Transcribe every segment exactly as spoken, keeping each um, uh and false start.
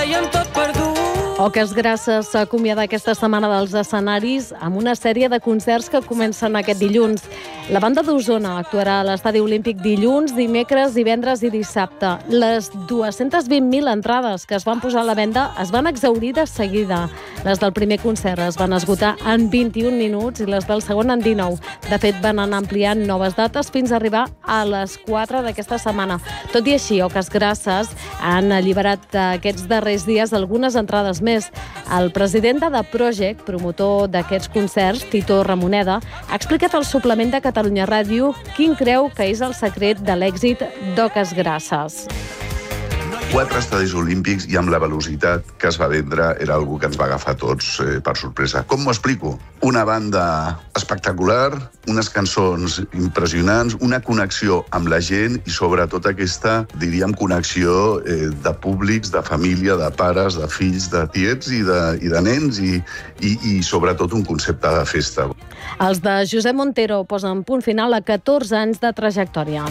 creien tot perdut. Oques Grasses s'acomiada aquesta setmana dels escenaris amb una sèrie de concerts que comencen aquest dilluns. La banda d'Osona actuarà a l'Estadi Olímpic dilluns, dimecres, divendres i dissabte. Les dues-centes vint mil entrades que es van posar a la venda es van exhaurir de seguida. Les del primer concert es van esgotar en vint-i-un minuts i les del segon en dinou. De fet, van anar ampliant noves dates fins a arribar a les quatre d'aquesta setmana. Tot i així, Oques Grasses han alliberat aquests darrers dies algunes entrades més. El president de The Project, promotor d'aquests concerts, Tito Ramoneda, ha explicat al suplement de Catalunya Ràdio quin creu que és el secret de l'èxit d'Oques Grasses. Quatre estadis olímpics i amb la velocitat que es va vendre era algo que ens va agafar tots eh, per sorpresa. Com m'ho explico? Una banda espectacular, unes cançons impressionants, una connexió amb la gent i sobretot aquesta, diríem, connexió eh, de públics, de família, de pares, de fills, de tiets i de, i de nens i, i, i sobretot un concepte de festa. Els de Josep Montero posen punt final a catorze anys de trajectòria.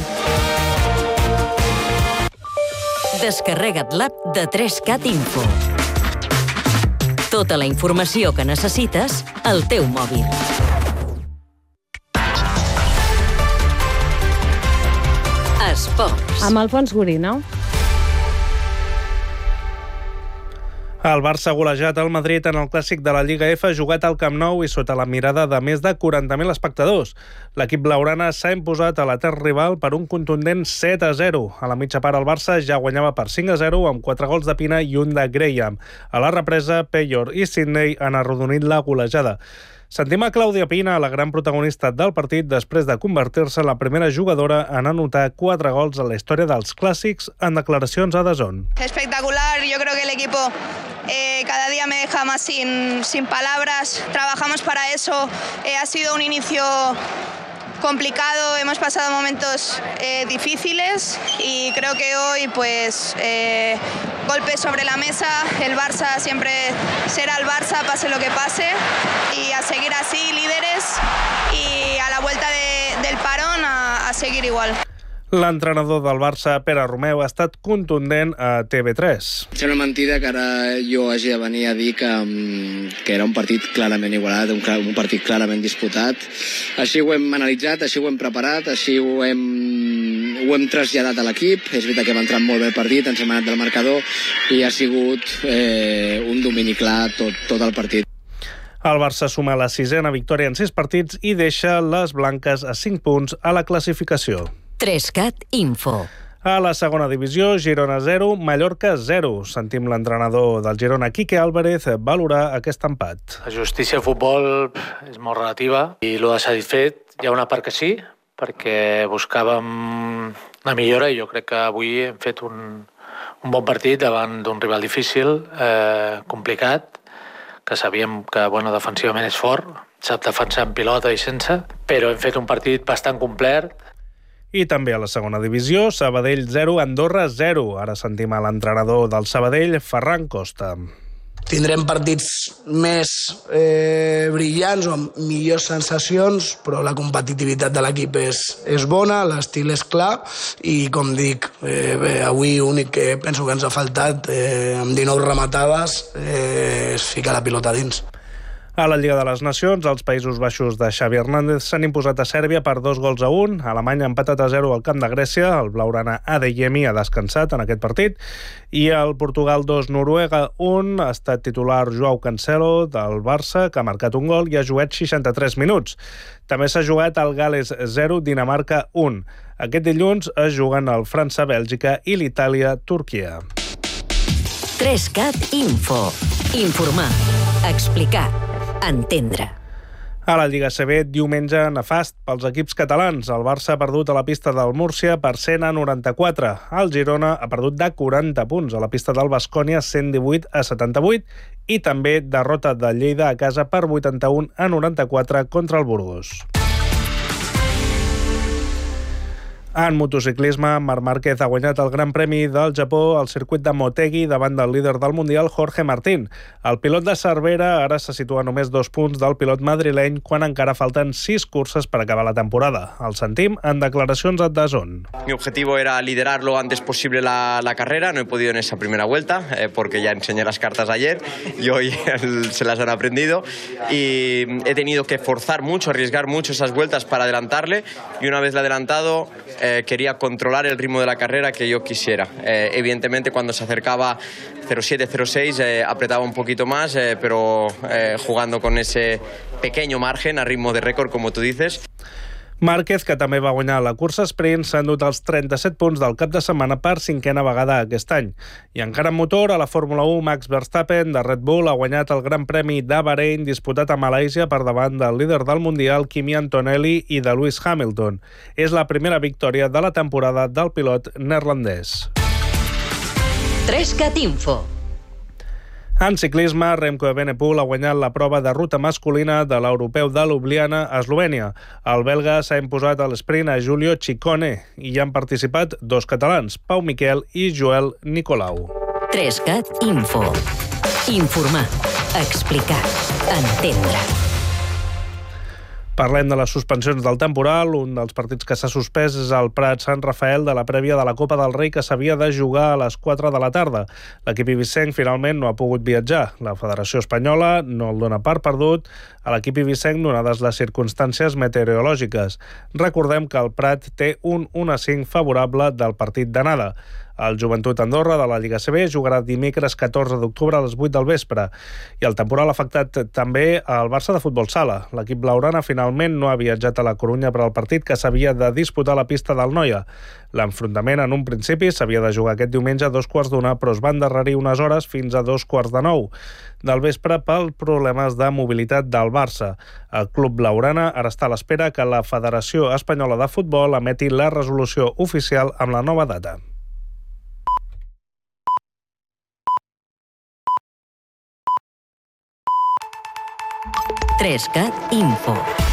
Descarrega't l'app de tres cat Info. Tota la informació que necessites al teu mòbil. Esports. Amb Alfons Gorina. El Barça ha golejat el Madrid en el clàssic de la Lliga F jugat al Camp Nou i sota la mirada de més de quaranta mil espectadors. L'equip blaugrana s'ha imposat a l'etern rival per un contundent set a zero. A la mitja part el Barça ja guanyava per cinc a zero amb quatre gols de Pina i un de Graham. A la represa, Peyor i Sidney han arrodonit la golejada. Sentim a Clàudia Pina, la gran protagonista del partit, després de convertir-se en la primera jugadora en anotar quatre gols a la història dels clàssics en declaracions a D A Z N. Espectacular, yo creo que el equipo eh, cada día me deja más sin, sin palabras. Trabajamos para eso, eh, ha sido un inicio complicado, hemos pasado momentos eh, difíciles y creo que hoy pues eh, golpes sobre la mesa, el Barça siempre será el Barça pase lo que pase y a seguir así líderes y a la vuelta de, del parón a, a seguir igual. L'entrenador del Barça, Pere Romeu, ha estat contundent a T V tres. Sembla mentida que ara jo hagi de venir a dir que, que era un partit clarament igualat, un, un partit clarament disputat. Així ho hem analitzat, així ho hem preparat, així ho hem, ho hem traslladat a l'equip. És veritat que hem entrat molt bé el partit, ens hem anat del marcador i ha sigut eh, un domini clar tot, tot el partit. El Barça suma la sisena victòria en sis partits i deixa les blanques a cinc punts a la classificació. tres cat Info. A la segona divisió, Girona zero, Mallorca zero. Sentim l'entrenador del Girona, Quique Álvarez, valorar aquest empat. La justícia al futbol és molt relativa i el de satisfet hi ha una part que sí, perquè buscàvem una millora i jo crec que avui hem fet un, un bon partit davant d'un rival difícil, eh, complicat, que sabíem que bueno, defensivament és fort, sap defensar en pilota i sense, però hem fet un partit bastant complet. I també a la segona divisió, Sabadell zero, Andorra zero. Ara sentim a l'entrenador del Sabadell, Ferran Costa. Tindrem partits més eh, brillants o amb millors sensacions, però la competitivitat de l'equip és, és bona, l'estil és clar i, com dic, eh, bé, avui l'únic que penso que ens ha faltat eh, amb dinou rematades eh, és ficar la pilota dins. A la Lliga de les Nacions, els Països Baixos de Xavi Hernández s'han imposat a Sèrbia per dos gols a un. Alemanya ha empatat a zero al camp de Grècia. El blaugrana Adeyemi ha descansat en aquest partit. I el Portugal dos, Noruega un. Ha estat titular Joao Cancelo del Barça, que ha marcat un gol i ha jugat seixanta-tres minuts. També s'ha jugat el Gales zero, Dinamarca un. Aquest dilluns es juguen el França-Bèlgica i l'Itàlia-Turquia. tres cat Info. Informar. Explicar. Entendre. A la Lliga C B, diumenge nefast pels equips catalans. El Barça ha perdut a la pista del Múrcia per cent a noranta-quatre. El Girona ha perdut de quaranta punts a la pista del Baskonia, cent divuit a setanta-vuit. I també derrota de Lleida a casa per vuitanta-un a noranta-quatre contra el Burgos. En motociclisme, Marc Márquez ha guanyat el Gran Premi del Japó al circuit de Motegi davant del líder del Mundial, Jorge Martín. El pilot de Cervera ara se situa a només dos punts del pilot madrileny quan encara falten sis curses per acabar la temporada. El sentim en declaracions a D A Z N. Mi objetivo era liderar lo antes posible la, la carrera. No he podido en esa primera vuelta eh, porque ya enseñé las cartas ayer y hoy se las han aprendido. Y he tenido que forzar mucho, arriesgar mucho esas vueltas para adelantarle. Y una vez le adelantado, Eh, quería controlar el ritmo de la carrera que yo quisiera. Eh, evidentemente, cuando se acercaba cero siete cero seis eh, apretaba un poquito más, eh, pero eh, jugando con ese pequeño margen a ritmo de récord, como tú dices. Márquez, que també va guanyar la cursa sprint, s'ha endut els trenta-set punts del cap de setmana per cinquena vegada aquest any. I encara en motor, a la Fórmula u, Max Verstappen, de Red Bull, ha guanyat el Gran Premi de Bahrein disputat a Malàisia per davant del líder del Mundial, Kimi Antonelli, i de Lewis Hamilton. És la primera victòria de la temporada del pilot neerlandès. Trescat Info. En ciclisme, Remco Evenepoel ha guanyat la prova de ruta masculina de l'europeu de Ljubljana a Eslovènia. El belga s'ha imposat a l'esprint a Giulio Ciccone i hi han participat dos catalans, Pau Miquel i Joel Nicolau. Trescat Info. Informar, explicar, entendre. Parlem de les suspensions del temporal. Un dels partits que s'ha suspès és el Prat-Sant Rafael de la prèvia de la Copa del Rei, que s'havia de jugar a les quatre de la tarda. L'equip ibisenc finalment no ha pogut viatjar. La Federació Espanyola no el dona per perdut a l'equip ibisenc donades les circumstàncies meteorològiques. Recordem que el Prat té un un a cinc favorable del partit d'anada. El Joventut Andorra de la Lliga C B jugarà dimecres catorze d'octubre a les vuit del vespre. I el temporal ha afectat també al Barça de futbol sala. L'equip blaugrana finalment no ha viatjat a la Corunya per al partit que s'havia de disputar a la pista del Noia. L'enfrontament en un principi s'havia de jugar aquest diumenge a dos quarts d'una, però es va endarrerir unes hores fins a dos quarts de nou del vespre pels problemes de mobilitat del Barça. El club blaugrana ara està a l'espera que la Federació Espanyola de Futbol emeti la resolució oficial amb la nova data. Trescat Info.